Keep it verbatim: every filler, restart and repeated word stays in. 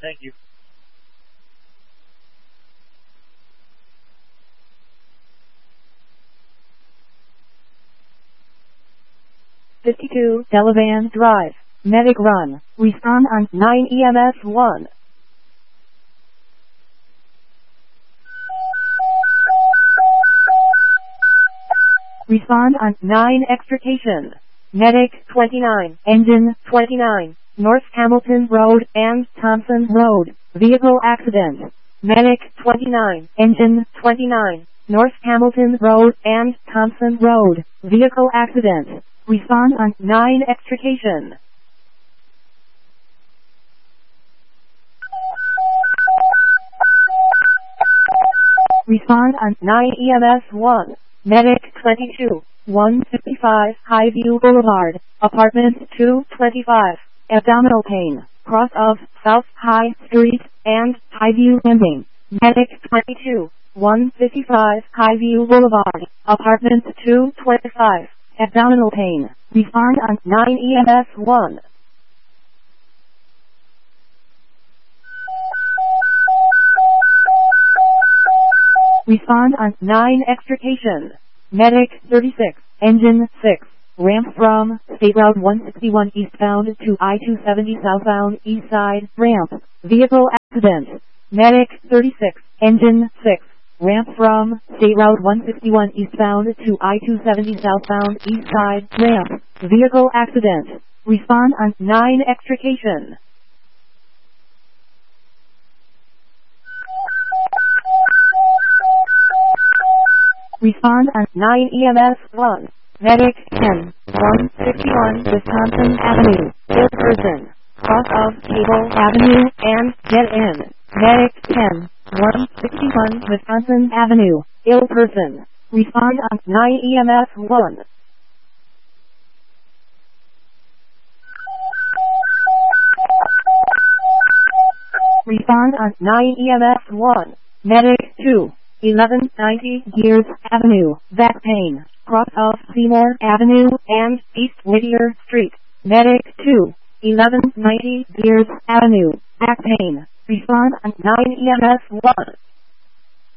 Thank you. fifty-two Delavan Drive. Medic run. Respond on nine E M S one. Respond on nine Extrication. Medic twenty-nine. Engine twenty-nine. North Hamilton Road and Thompson Road. Vehicle accident. Medic twenty-nine. Engine twenty-nine. North Hamilton Road and Thompson Road. Vehicle accident. Respond on nine Extrication. Respond on nine E M S one. Medic twenty-two. one fifty-five Highview Boulevard. Apartment two twenty-five. Abdominal pain. Cross of South High Street and Highview Ending. Medic twenty-two. one fifty-five Highview Boulevard. Apartment two twenty-five. Abdominal pain. Respond on nine E M S one. Respond on nine Extrication. Medic thirty-six. Engine six. Ramp from State Route one sixty-one eastbound to I two seventy southbound east side. Ramp. Vehicle accident. Medic thirty-six. Engine six. Ramp from State Route one sixty-one eastbound to I two seventy southbound east side. Ramp. Vehicle accident. Respond on nine Extrication. Respond on nine E M S one. Medic ten. one fifty-one Wisconsin Avenue. Ill person. Cross of Cable Avenue and get in. Medic ten. one sixty-one Wisconsin Avenue. Ill person. Respond on nine E M S one. Respond on nine E M S one. Medic two. eleven ninety Gears Avenue. Back pain. Cross of Seymour Avenue and East Whittier Street. Medic two. eleven ninety Gears Avenue. Back pain. Respond on nine E M S one.